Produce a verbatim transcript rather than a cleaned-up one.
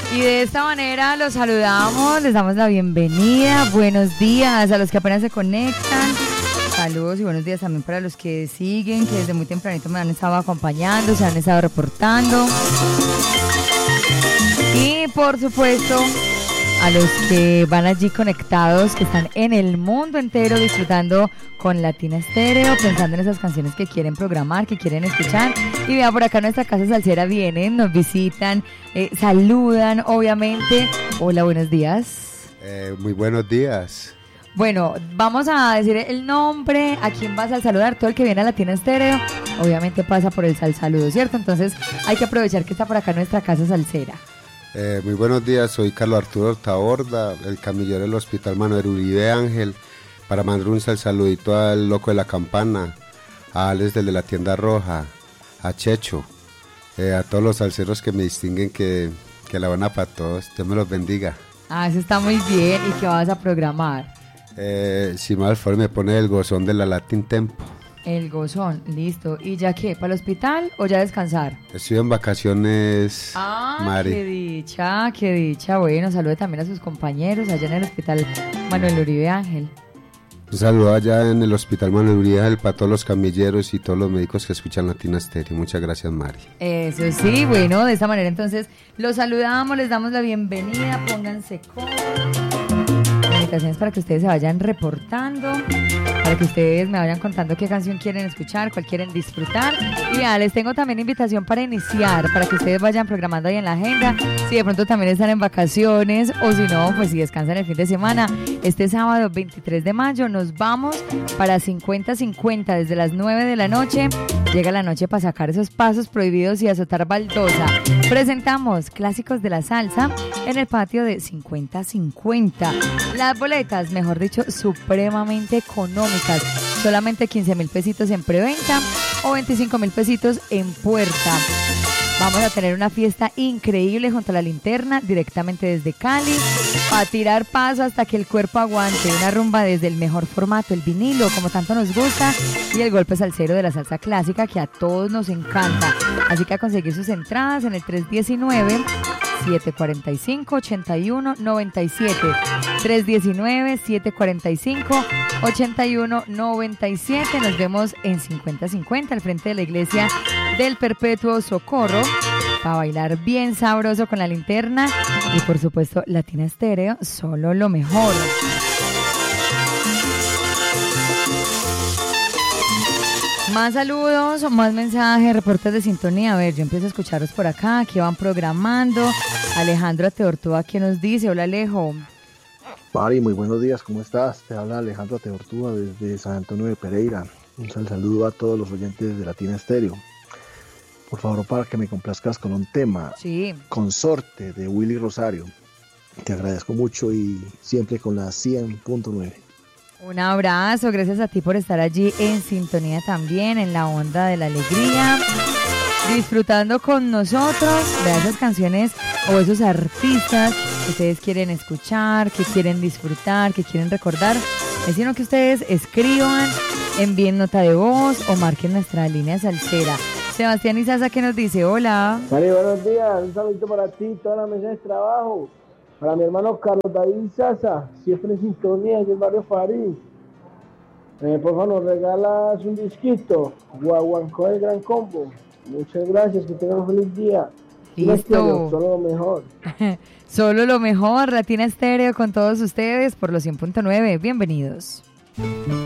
Y de esta manera los saludamos, les damos la bienvenida, buenos días a los que apenas se conectan, saludos y buenos días también para los que siguen, que desde muy tempranito me han estado acompañando, se han estado reportando. Y por supuesto a los que van allí conectados, que están en el mundo entero disfrutando con Latina Estéreo, pensando en esas canciones que quieren programar, que quieren escuchar. Y vea, por acá nuestra casa salsera vienen, nos visitan, eh, saludan, obviamente. Hola, buenos días. Eh, muy buenos días. Bueno, vamos a decir el nombre, a quién vas a saludar. Todo el que viene a Latina Estéreo, obviamente pasa por el sal saludo, ¿cierto? Entonces hay que aprovechar que está por acá nuestra casa salsera. Eh, muy buenos días, soy Carlos Arturo Ortaborda, el camillero del Hospital Manuel Uribe Ángel, para mandar un sal saludito al Loco de la Campana, a Alex del de la Tienda Roja, a Checho, eh, a todos los salseros que me distinguen, que, que la van a para todos, Dios me los bendiga. Ah, eso está muy bien. ¿Y qué vas a programar? Eh, si mal favor me pone el gozón de la Latin Tempo. El gozón, listo. ¿Y ya qué? ¿Para el hospital o ya descansar? Estoy en vacaciones, ah, Mari. Qué dicha, qué dicha. Bueno, salude también a sus compañeros allá en el Hospital Manuel Uribe Ángel. Un saludo allá en el Hospital Manuel Uribe Ángel para todos los camilleros y todos los médicos que escuchan Latina Estéreo. Muchas gracias, Mari. Eso sí, bueno, de esta manera entonces los saludamos, les damos la bienvenida, pónganse cómodos. Invitaciones para que ustedes se vayan reportando, para que ustedes me vayan contando qué canción quieren escuchar, cuál quieren disfrutar. Y ya, les tengo también invitación para iniciar, para que ustedes vayan programando ahí en la agenda, si de pronto también están en vacaciones o si no, pues si descansan el fin de semana. Este sábado veintitrés de mayo nos vamos para cincuenta cincuenta desde las nueve de la noche. Llega la noche para sacar esos pasos prohibidos y azotar baldosa. Presentamos clásicos de la salsa en el patio de cincuenta cincuenta. Las boletas, mejor dicho, supremamente económicas. Solamente quince mil pesitos en preventa o veinticinco mil pesitos en puerta. Vamos a tener una fiesta increíble junto a la linterna, directamente desde Cali, a tirar paso hasta que el cuerpo aguante. Una rumba desde el mejor formato, el vinilo, como tanto nos gusta, y el golpe salsero de la salsa clásica, que a todos nos encanta. Así que a conseguir sus entradas en el tres uno nueve, siete cuatro cinco, ocho uno nueve siete. tres uno nueve, siete cuatro cinco, ocho uno nueve siete. Nos vemos en cincuenta cincuenta al frente de la iglesia del Perpetuo Socorro, para bailar bien sabroso con la linterna y por supuesto Latina Estéreo, solo lo mejor. Más saludos, más mensajes, reportes de sintonía. A ver, yo empiezo a escucharlos por acá, aquí van programando. Alejandro Ateortúa, ¿qué nos dice? Hola, Alejo. Mari, muy buenos días, ¿cómo estás? Te habla Alejandro Ateortúa desde San Antonio de Pereira. Un saludo a todos los oyentes de Latina Estéreo. Por favor, para que me complazcas con un tema. Sí. Consorte, de Willy Rosario. Te agradezco mucho y siempre con la cien punto nueve. Un abrazo, gracias a ti por estar allí en sintonía también, en la onda de la alegría, disfrutando con nosotros de esas canciones o esos artistas que ustedes quieren escuchar, que quieren disfrutar, que quieren recordar. Es sino que ustedes escriban, envíen nota de voz o marquen nuestra línea salsera. Sebastián Izaza, que nos dice, hola. Mari, buenos días, un saludo para ti, toda la mesa de trabajo. Para mi hermano Carlos David Izaza, siempre en sintonía, del barrio Farid. Eh, por favor, nos regalas un disquito, Guaguancó del Gran Combo. Muchas gracias, que tengan un feliz día. Listo. Solo lo mejor. Solo lo mejor, Latina Estéreo con todos ustedes por los cien punto nueve. Bienvenidos.